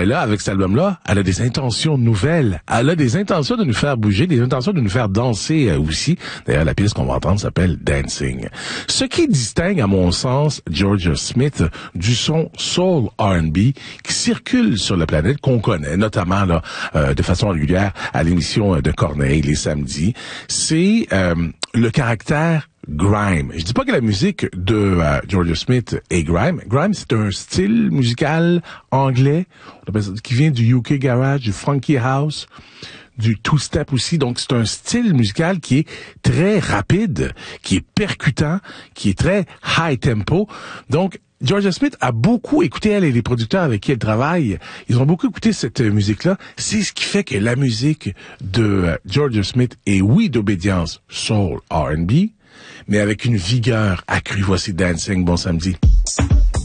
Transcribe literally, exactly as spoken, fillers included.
ben là, avec cet album-là, elle a des intentions nouvelles. Elle a des intentions de nous faire bouger, des intentions de nous faire danser euh, aussi. D'ailleurs, la pièce qu'on va entendre s'appelle Dancing. Ce qui distingue, à mon sens, Georgia Smith du son soul R and B qui circule sur la planète, qu'on connaît, notamment là euh, de façon régulière à l'émission de Corneille les samedis, c'est euh, le caractère grime. Je dis pas que la musique de euh, Georgia Smith est grime. Grime, c'est un style musical anglais on appelle ça, qui vient du U K garage, du funky house, du two-step aussi. Donc, c'est un style musical qui est très rapide, qui est percutant, qui est très high tempo. Donc, Georgia Smith a beaucoup écouté, elle et les producteurs avec qui elle travaille, ils ont beaucoup écouté cette musique-là. C'est ce qui fait que la musique de Georgia Smith est, oui, d'obédience soul R and B, mais avec une vigueur accrue. Voici Dancing. Bon samedi.